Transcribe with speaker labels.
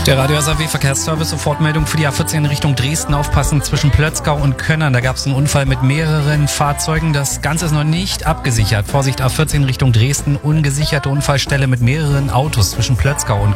Speaker 1: Der Radio SAW Verkehrsservice, Sofortmeldung für die A14 in Richtung Dresden. Aufpassen zwischen Plötzgau und Könnern. Da gab es einen Unfall mit mehreren Fahrzeugen. Das Ganze ist noch nicht abgesichert. Vorsicht, A14 Richtung Dresden. Ungesicherte Unfallstelle mit mehreren Autos zwischen Plötzgau und